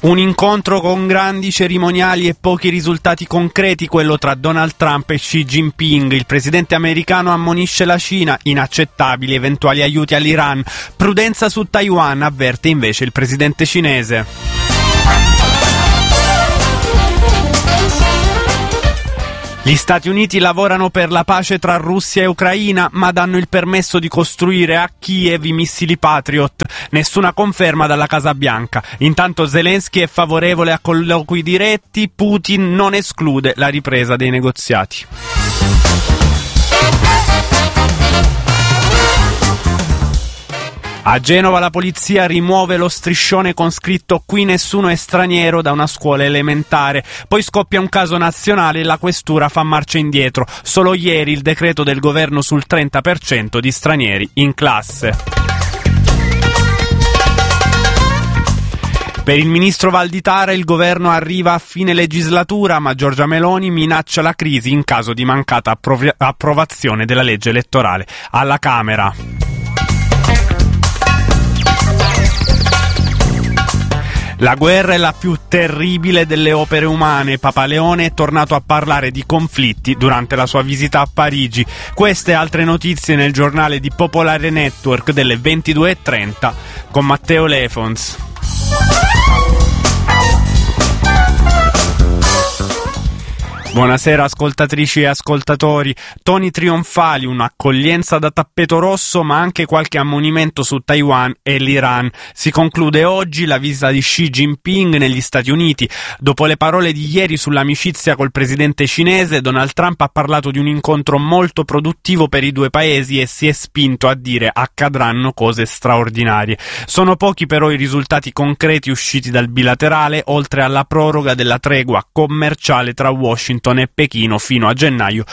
Un incontro con grandi cerimoniali e pochi risultati concreti, quello tra Donald Trump e Xi Jinping. Il presidente americano ammonisce la Cina, inaccettabili eventuali aiuti all'Iran. Prudenza su Taiwan, avverte invece il presidente cinese. Gli Stati Uniti lavorano per la pace tra Russia e Ucraina, ma danno il permesso di costruire a Kiev i missili Patriot. Nessuna conferma dalla Casa Bianca. Intanto Zelensky è favorevole a colloqui diretti, Putin non esclude la ripresa dei negoziati. A Genova la polizia rimuove lo striscione con scritto "Qui nessuno è straniero" da una scuola elementare. Poi scoppia un caso nazionale e la questura fa marcia indietro. Solo ieri il decreto del governo sul 30% di stranieri in classe. Per il ministro Valditara il governo arriva a fine legislatura, ma Giorgia Meloni minaccia la crisi in caso di mancata approvazione della legge elettorale alla Camera. La guerra è la più terribile delle opere umane. Papa Leone è tornato a parlare di conflitti durante la sua visita a Parigi. Queste e altre notizie nel giornale di Popolare Network delle 22:30 con Matteo Lefons. Buonasera ascoltatrici e ascoltatori. Toni trionfali, un'accoglienza da tappeto rosso, ma anche qualche ammonimento su Taiwan e l'Iran. Si conclude oggi la visita di Xi Jinping negli Stati Uniti. Dopo le parole di ieri sull'amicizia col presidente cinese, Donald Trump ha parlato di un incontro molto produttivo per i due paesi e si è spinto a dire accadranno cose straordinarie. Sono pochi però i risultati concreti usciti dal bilaterale, oltre alla proroga della tregua commerciale tra Washington e Pechino fino a gennaio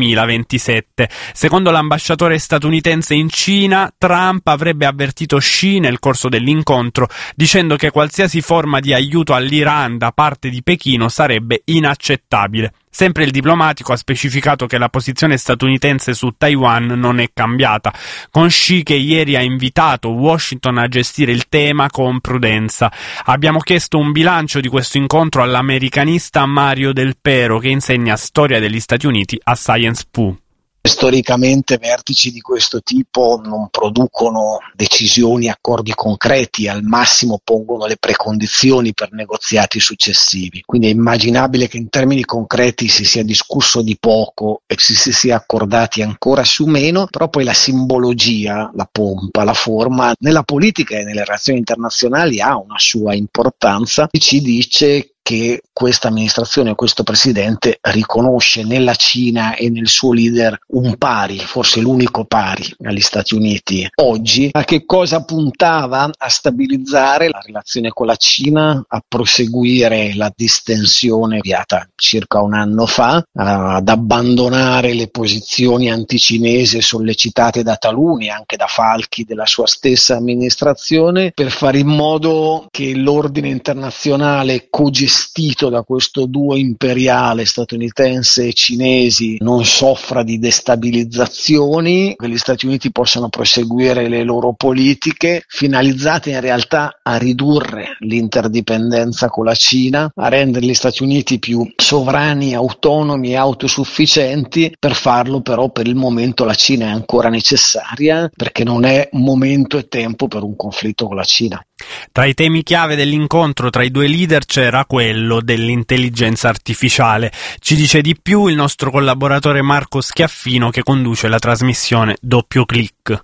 2027. Secondo l'ambasciatore statunitense in Cina, Trump avrebbe avvertito Xi nel corso dell'incontro, dicendo che qualsiasi forma di aiuto all'Iran da parte di Pechino sarebbe inaccettabile. Sempre il diplomatico ha specificato che la posizione statunitense su Taiwan non è cambiata, con Xi che ieri ha invitato Washington a gestire il tema con prudenza. Abbiamo chiesto un bilancio di questo incontro all'americanista Mario Del Pero, che insegna storia degli Stati Uniti a Sciences Po. Storicamente vertici di questo tipo non producono decisioni, accordi concreti, al massimo pongono le precondizioni per negoziati successivi. Quindi è immaginabile che in termini concreti si sia discusso di poco e si sia accordati ancora su meno, però poi la simbologia, la pompa, la forma nella politica e nelle relazioni internazionali ha una sua importanza e ci dice che questa amministrazione, questo presidente riconosce nella Cina e nel suo leader un pari, forse l'unico pari agli Stati Uniti. Oggi a che cosa puntava? A stabilizzare la relazione con la Cina, a proseguire la distensione avviata circa un anno fa, ad abbandonare le posizioni anticinesi sollecitate da taluni, anche da falchi della sua stessa amministrazione, per fare in modo che l'ordine internazionale cogestito da questo duo imperiale statunitense e cinesi non soffra di destabilizzazioni, che gli Stati Uniti possano proseguire le loro politiche finalizzate in realtà a ridurre l'interdipendenza con la Cina, a rendere gli Stati Uniti più sovrani, autonomi e autosufficienti. Per farlo però per il momento la Cina è ancora necessaria, perché non è momento e tempo per un conflitto con la Cina. Tra i temi chiave dell'incontro tra i due leader c'era quello dell'intelligenza artificiale. Ci dice di più il nostro collaboratore Marco Schiaffino, che conduce la trasmissione Doppio Clic.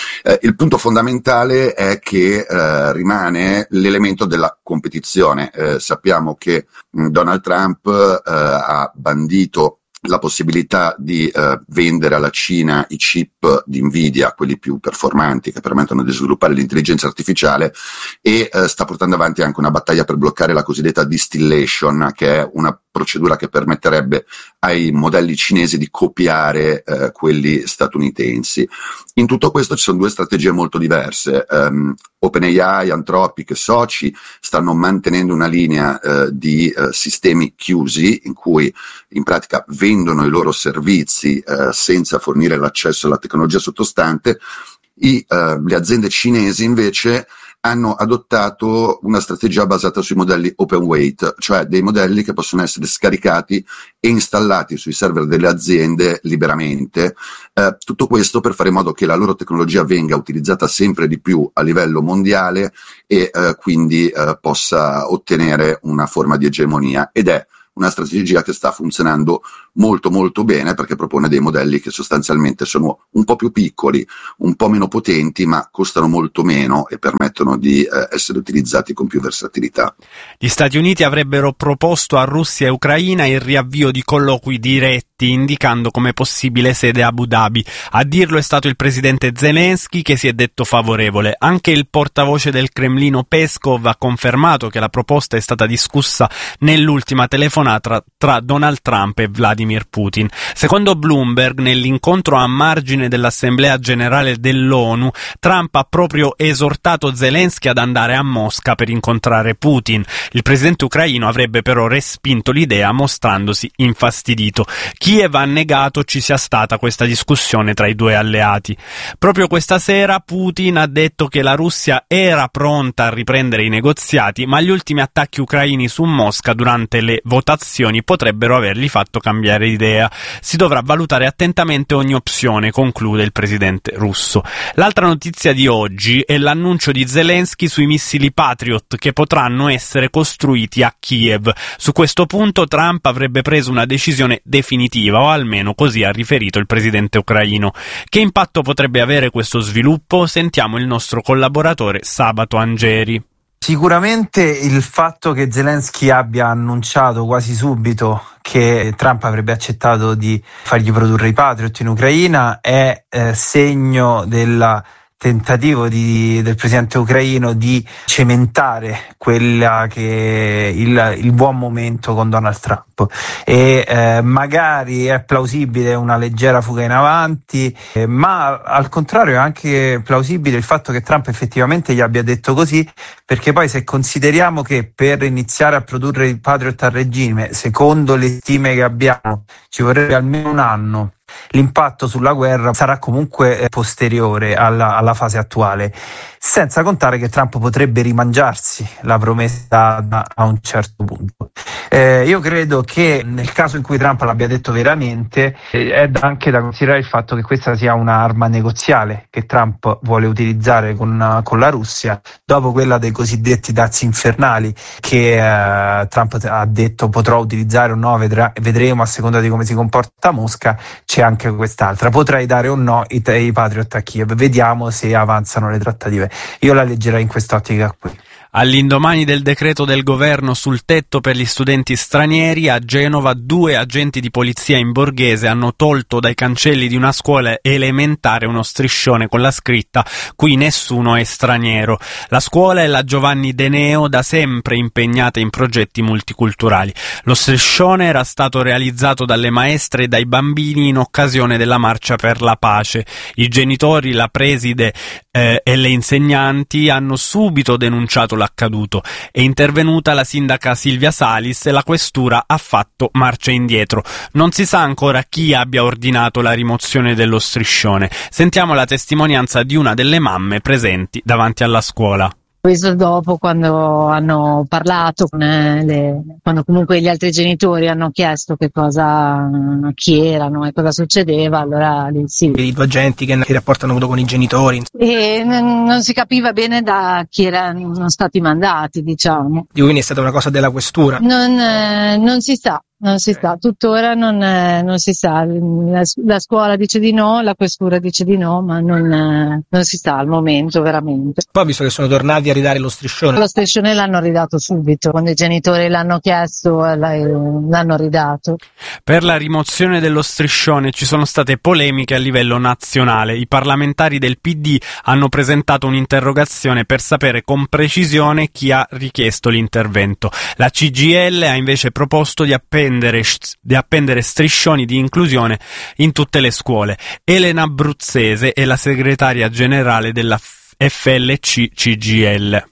Il punto fondamentale è che rimane l'elemento della competizione. Sappiamo che Donald Trump ha bandito la possibilità di vendere alla Cina i chip di Nvidia, quelli più performanti che permettono di sviluppare l'intelligenza artificiale, e sta portando avanti anche una battaglia per bloccare la cosiddetta distillation, che è una procedura che permetterebbe ai modelli cinesi di copiare quelli statunitensi. In tutto questo ci sono due strategie molto diverse. OpenAI, Anthropic e Soci stanno mantenendo una linea di sistemi chiusi, in cui in pratica vendono i loro servizi senza fornire l'accesso alla tecnologia sottostante. Le aziende cinesi invece hanno adottato una strategia basata sui modelli open weight, cioè dei modelli che possono essere scaricati e installati sui server delle aziende liberamente. Tutto questo per fare in modo che la loro tecnologia venga utilizzata sempre di più a livello mondiale e quindi possa ottenere una forma di egemonia, ed è una strategia che sta funzionando molto molto bene, perché propone dei modelli che sostanzialmente sono un po' più piccoli, un po' meno potenti, ma costano molto meno e permettono di essere utilizzati con più versatilità. Gli Stati Uniti avrebbero proposto a Russia e Ucraina il riavvio di colloqui diretti, indicando come possibile sede Abu Dhabi. A dirlo è stato il presidente Zelensky, che si è detto favorevole. Anche il portavoce del Cremlino Peskov ha confermato che la proposta è stata discussa nell'ultima telefonata tra Donald Trump e Vladimir Putin. Secondo Bloomberg, nell'incontro a margine dell'Assemblea Generale dell'ONU, Trump ha proprio esortato Zelensky ad andare a Mosca per incontrare Putin. Il presidente ucraino avrebbe però respinto l'idea, mostrandosi infastidito. Kiev ha negato ci sia stata questa discussione tra i due alleati. Proprio questa sera Putin ha detto che la Russia era pronta a riprendere i negoziati, ma gli ultimi attacchi ucraini su Mosca durante le votazioni potrebbero avergli fatto cambiare idea. Si dovrà valutare attentamente ogni opzione, conclude il presidente russo. L'altra notizia di oggi è l'annuncio di Zelensky sui missili Patriot che potranno essere costruiti a Kiev. Su questo punto Trump avrebbe preso una decisione definitiva, o almeno così ha riferito il presidente ucraino. Che impatto potrebbe avere questo sviluppo? Sentiamo il nostro collaboratore Sabato Angeri. Sicuramente il fatto che Zelensky abbia annunciato quasi subito che Trump avrebbe accettato di fargli produrre i Patriot in Ucraina è segno del tentativo del presidente ucraino di cementare quella che il buon momento con Donald Trump, e magari è plausibile una leggera fuga in avanti, ma al contrario è anche plausibile il fatto che Trump effettivamente gli abbia detto così, perché poi se consideriamo che per iniziare a produrre il Patriot a regime, secondo le stime che abbiamo, ci vorrebbe almeno un anno, l'impatto sulla guerra sarà comunque posteriore alla fase attuale, senza contare che Trump potrebbe rimangiarsi la promessa a un certo punto. Io credo che nel caso in cui Trump l'abbia detto veramente, è anche da considerare il fatto che questa sia un'arma negoziale che Trump vuole utilizzare con la Russia, dopo quella dei cosiddetti dazi infernali che Trump ha detto potrò utilizzare o no, vedremo a seconda di come si comporta Mosca. C'è anche quest'altra, potrai dare o no i Patriot a Kiev, vediamo se avanzano le trattative. Io la leggerei in quest'ottica qui. All'indomani del decreto del governo sul tetto per gli studenti stranieri, a Genova 2 agenti di polizia in borghese hanno tolto dai cancelli di una scuola elementare uno striscione con la scritta «Qui nessuno è straniero». La scuola è la Giovanni De Neo, da sempre impegnata in progetti multiculturali. Lo striscione era stato realizzato dalle maestre e dai bambini in occasione della Marcia per la Pace. I genitori, la preside e le insegnanti hanno subito denunciato l'accaduto. È intervenuta la sindaca Silvia Salis e la questura ha fatto marcia indietro. Non si sa ancora chi abbia ordinato la rimozione dello striscione. Sentiamo la testimonianza di una delle mamme presenti davanti alla scuola. Questo dopo, quando hanno parlato quando comunque gli altri genitori hanno chiesto chi erano e cosa succedeva, allora lì sì. I due agenti che rapporto hanno avuto con i genitori. E non si capiva bene da chi erano stati mandati, diciamo. Quindi è stata una cosa della questura? Non si sa. Non si sa, tuttora non si sa, la scuola dice di no, la questura dice di no, ma non si sa al momento veramente. Poi visto che sono tornati a ridare lo striscione l'hanno ridato subito, quando i genitori l'hanno chiesto l'hanno ridato. Per la rimozione dello striscione ci sono state polemiche a livello nazionale. I parlamentari del PD hanno presentato un'interrogazione per sapere con precisione chi ha richiesto l'intervento. La CGIL ha invece proposto di appendere striscioni di inclusione in tutte le scuole. Elena Bruzzese è la segretaria generale della FLC CGIL.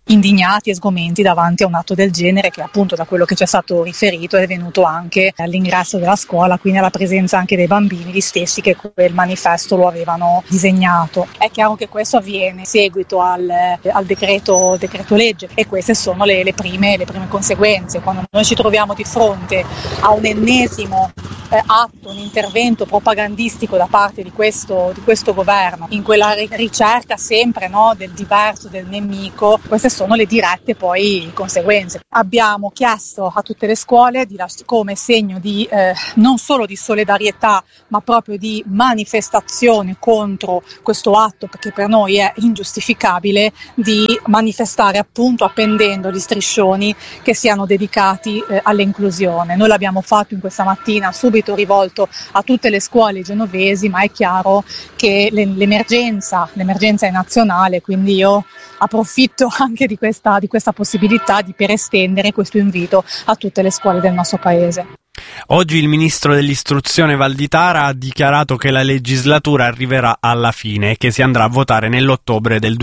indignati e sgomenti davanti a un atto del genere che, appunto, da quello che ci è stato riferito, è venuto anche all'ingresso della scuola, quindi alla presenza anche dei bambini, gli stessi che quel manifesto lo avevano disegnato. È chiaro che questo avviene in seguito al decreto legge, e queste sono le prime conseguenze. Quando noi ci troviamo di fronte a un ennesimo atto, un intervento propagandistico da parte di questo governo, in quella ricerca sempre, no, del diverso, del nemico, queste sono le dirette poi conseguenze. Abbiamo chiesto a tutte le scuole come segno di non solo di solidarietà, ma proprio di manifestazione contro questo atto, perché per noi è ingiustificabile, di manifestare appunto appendendo gli striscioni che siano dedicati all'inclusione. Noi l'abbiamo fatto in questa mattina, subito rivolto a tutte le scuole genovesi, ma è chiaro che l'emergenza è nazionale, quindi io approfitto anche di questa possibilità per estendere questo invito a tutte le scuole del nostro paese. Oggi il ministro dell'istruzione Valditara ha dichiarato che la legislatura arriverà alla fine e che si andrà a votare nell'ottobre del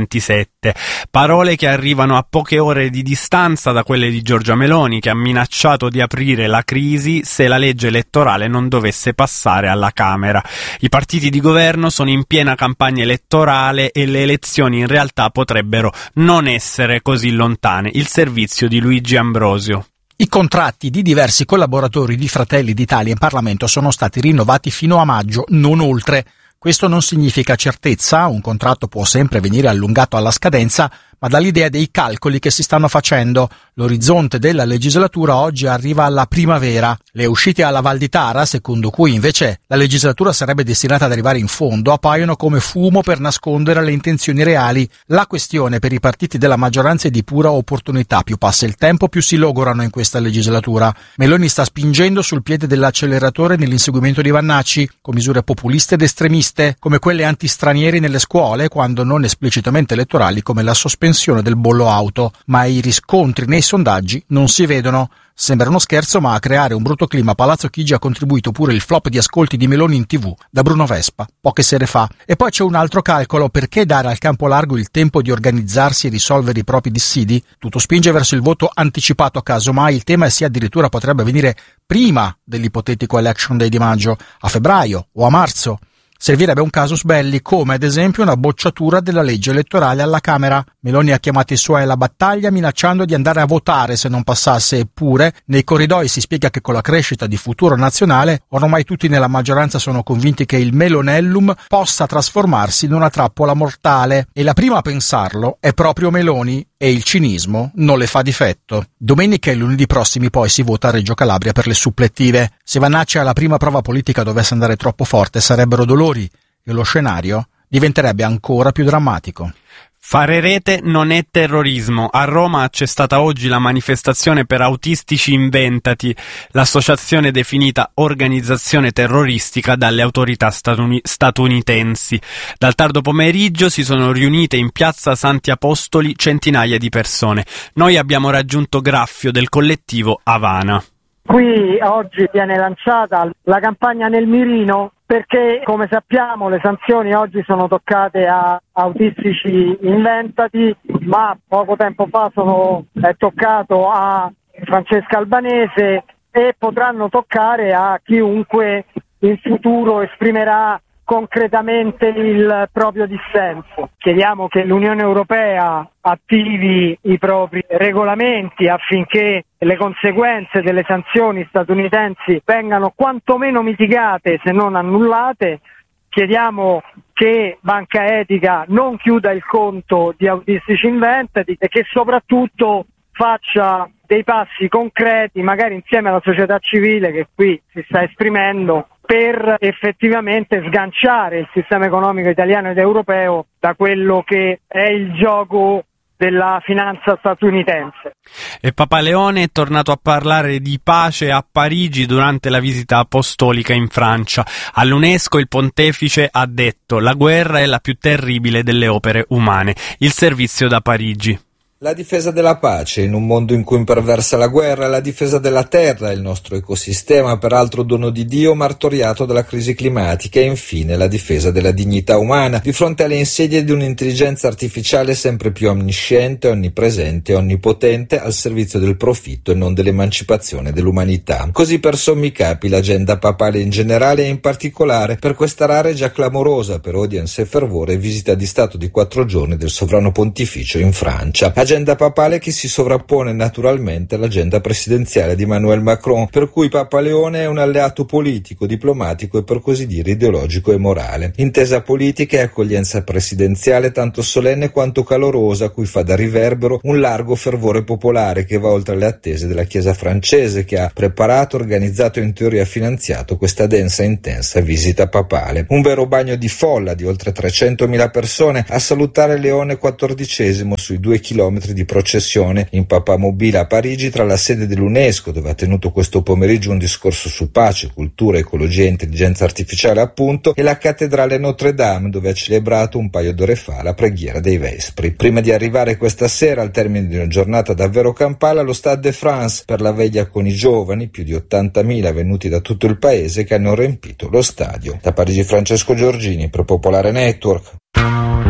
2027. Parole che arrivano a poche ore di distanza da quelle di Giorgia Meloni, che ha minacciato di aprire la crisi se la legge elettorale non dovesse passare alla Camera. I partiti di governo sono in piena campagna elettorale e le elezioni in realtà potrebbero non essere così lontane. Il servizio di Luigi Ambrosio. I contratti di diversi collaboratori di Fratelli d'Italia in Parlamento sono stati rinnovati fino a maggio, non oltre. Questo non significa certezza, un contratto può sempre venire allungato alla scadenza, ma dall'idea dei calcoli che si stanno facendo. L'orizzonte della legislatura oggi arriva alla primavera. Le uscite alla Valditara, secondo cui invece la legislatura sarebbe destinata ad arrivare in fondo, appaiono come fumo per nascondere le intenzioni reali. La questione per i partiti della maggioranza è di pura opportunità. Più passa il tempo, più si logorano in questa legislatura. Meloni sta spingendo sul piede dell'acceleratore nell'inseguimento di Vannacci, con misure populiste ed estremiste, come quelle antistranieri nelle scuole, quando non esplicitamente elettorali, come la sospensione del bollo auto, ma i riscontri nei sondaggi non si vedono. Sembra uno scherzo, ma a creare un brutto clima a Palazzo Chigi ha contribuito pure il flop di ascolti di Meloni in TV da Bruno Vespa poche sere fa. E poi c'è un altro calcolo: perché dare al campo largo il tempo di organizzarsi e risolvere i propri dissidi? Tutto spinge verso il voto anticipato, casomai il tema sia addirittura potrebbe venire prima dell'ipotetico election day di maggio, a febbraio o a marzo. Servirebbe un casus belli, come ad esempio una bocciatura della legge elettorale alla Camera. Meloni ha chiamato i suoi alla battaglia minacciando di andare a votare se non passasse, eppure nei corridoi si spiega che con la crescita di Futuro Nazionale ormai tutti nella maggioranza sono convinti che il Melonellum possa trasformarsi in una trappola mortale, e la prima a pensarlo è proprio Meloni, e il cinismo non le fa difetto. Domenica e lunedì prossimi poi si vota a Reggio Calabria per le supplettive. Se Vannacci alla prima prova politica dovesse andare troppo forte sarebbero dolori e lo scenario diventerebbe ancora più drammatico. Fare rete non è terrorismo. A Roma c'è stata oggi la manifestazione per Autistici Inventati, l'associazione definita organizzazione terroristica dalle autorità statunitensi. Dal tardo pomeriggio si sono riunite in piazza Santi Apostoli centinaia di persone. Noi abbiamo raggiunto Graffio del collettivo Havana. Qui oggi viene lanciata la campagna Nel Mirino, perché come sappiamo le sanzioni oggi sono toccate a Autistici Inventati, ma poco tempo fa è toccato a Francesca Albanese e potranno toccare a chiunque in futuro esprimerà concretamente il proprio dissenso. Chiediamo che l'Unione Europea attivi i propri regolamenti affinché le conseguenze delle sanzioni statunitensi vengano quantomeno mitigate, se non annullate. Chiediamo che Banca Etica non chiuda il conto di Autistici Inventati e che soprattutto faccia dei passi concreti, magari insieme alla società civile che qui si sta esprimendo, per effettivamente sganciare il sistema economico italiano ed europeo da quello che è il gioco della finanza statunitense. E Papa Leone è tornato a parlare di pace a Parigi durante la visita apostolica in Francia. All'UNESCO il pontefice ha detto: la guerra è la più terribile delle opere umane. Il servizio da Parigi. La difesa della pace in un mondo in cui imperversa la guerra, la difesa della terra, il nostro ecosistema, peraltro dono di Dio, martoriato dalla crisi climatica, e infine la difesa della dignità umana di fronte alle insidie di un'intelligenza artificiale sempre più onnisciente, onnipresente e onnipotente al servizio del profitto e non dell'emancipazione dell'umanità. Così per sommi capi l'agenda papale in generale e in particolare per questa rara e già clamorosa per audience e fervore visita di Stato di 4 giorni del sovrano pontificio in Francia. Agenda papale che si sovrappone naturalmente all'agenda presidenziale di Emmanuel Macron, per cui Papa Leone è un alleato politico, diplomatico e per così dire ideologico e morale. Intesa politica e accoglienza presidenziale tanto solenne quanto calorosa, a cui fa da riverbero un largo fervore popolare che va oltre le attese della Chiesa francese, che ha preparato, organizzato e in teoria finanziato questa densa e intensa visita papale. Un vero bagno di folla di oltre 300.000 persone a salutare Leone XIV sui 2 chilometri di processione in papamobile a Parigi, tra la sede dell'UNESCO, dove ha tenuto questo pomeriggio un discorso su pace, cultura, ecologia e intelligenza artificiale appunto, e la cattedrale Notre Dame, dove ha celebrato un paio d'ore fa la preghiera dei Vespri. Prima di arrivare questa sera, al termine di una giornata davvero campale, allo Stade de France per la veglia con i giovani, più di 80.000 venuti da tutto il paese, che hanno riempito lo stadio. Da Parigi Francesco Giorgini per Popolare Network.